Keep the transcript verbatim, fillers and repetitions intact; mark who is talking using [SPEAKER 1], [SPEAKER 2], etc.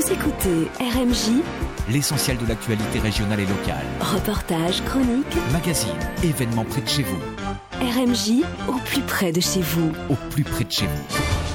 [SPEAKER 1] Vous écoutez R M J,
[SPEAKER 2] l'essentiel de l'actualité régionale et locale.
[SPEAKER 1] Reportages, chroniques,
[SPEAKER 2] magazines, événements près de chez vous.
[SPEAKER 1] R M J, au plus près de chez vous.
[SPEAKER 2] Au plus près de chez vous.